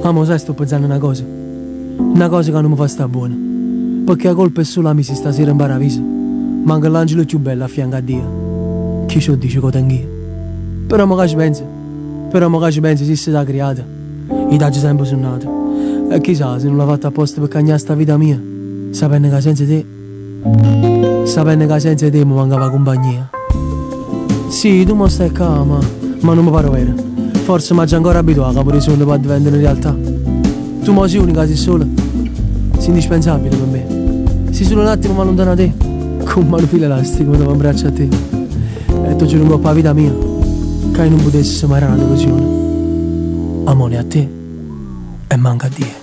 Amo, sai, sto pensando una cosa che non mi fa sta buona, perché la colpa è solo la mia stasera in paradiso. Manca l'angelo più bello a fianco a Dio. Chi ce lo dice che tengo io? Però mo che ci pensi, se sei creata, i taggi sempre sono nati. E chissà se non l'ha fatta apposta per cagnare sta vita mia, sapendo che senza te mi mancava compagnia. Sì, tu mo stai qua, ma non mi pare vero. Forse mi già ancora abituato a pure i sogni per diventare realtà. Tu mo sei unica, sei sola, sei indispensabile per me. Sei solo un attimo ma lontana da te, con un mano filo elastico mi devo abbracciare a te. E ti giuro un po' per la vita mia che non potessi mai una delusione. Amore a te e manca a Dio.